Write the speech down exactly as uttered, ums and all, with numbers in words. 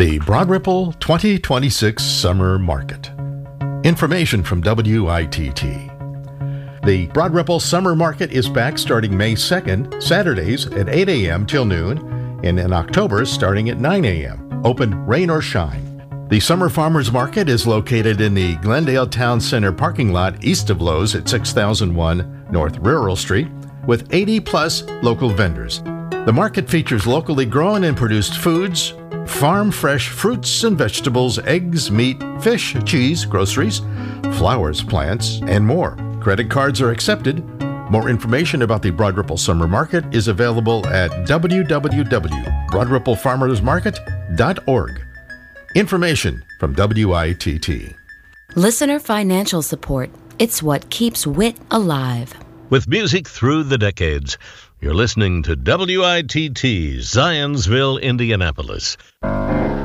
The Broad Ripple twenty twenty-six Summer Market. Information from W I T T. The Broad Ripple Summer Market is back starting May second, Saturdays at eight a.m. till noon, and in October starting at nine a.m., open rain or shine. The Summer Farmers Market is located in the Glendale Town Center parking lot east of Lowe's at six thousand one North Rural Street, with eighty plus local vendors. The market features locally grown and produced foods, farm fresh fruits and vegetables, eggs, meat, fish, cheese, groceries, flowers, plants, and more. Credit cards are accepted. More information about the Broad Ripple Summer Market is available at w w w dot broad ripple farmers market dot org. Information from W I T T. Listener financial support. It's what keeps wit alive. With music through the decades, you're listening to W I T T, Zionsville, Indianapolis.